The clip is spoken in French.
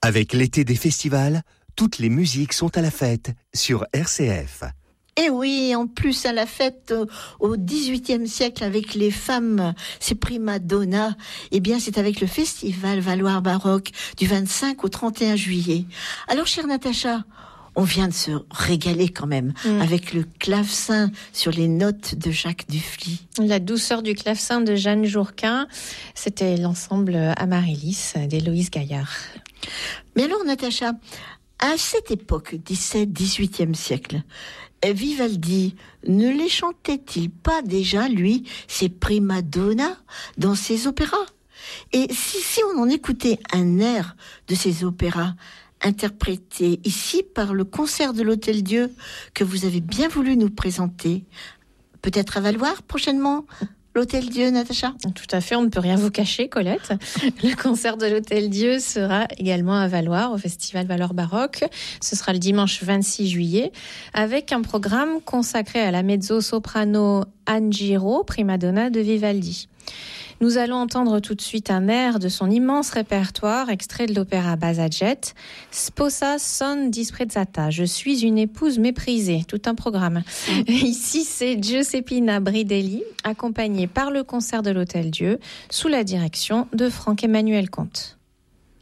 Avec l'été des festivals, toutes les musiques sont à la fête sur RCF. Et oui, en plus à la fête au XVIIIe siècle avec les femmes, ces prima donnas, eh bien c'est avec le festival Valoir Baroque du 25 au 31 juillet. Alors chère Natacha, on vient de se régaler quand même avec le clavecin sur les notes de Jacques Dufly. La douceur du clavecin de Jeanne Jourquin, c'était l'ensemble Amaryllis d'Héloïse Gaillard. Mais alors Natacha, à cette époque, 17-18e siècle, Vivaldi ne les chantait-il pas déjà, lui, ses prima donnas dans ses opéras ? Et si on en écoutait un air de ces opéras, interprété ici par le concert de l'Hôtel-Dieu que vous avez bien voulu nous présenter, peut-être à Valoir prochainement ? L'Hôtel-Dieu, Natacha ? Tout à fait, on ne peut rien vous cacher, Colette. Le concert de l'Hôtel-Dieu sera également à Valoir, au Festival Valoir Baroque. Ce sera le dimanche 26 juillet, avec un programme consacré à la mezzo-soprano Anne Giraud, prima donna de Vivaldi. Nous allons entendre tout de suite un air de son immense répertoire, extrait de l'opéra Basaget, Sposa son disprezzata, je suis une épouse méprisée, tout un programme. Ici, c'est Giuseppina Bridelli, accompagnée par le concert de l'Hôtel-Dieu, sous la direction de Franck-Emmanuel Comte.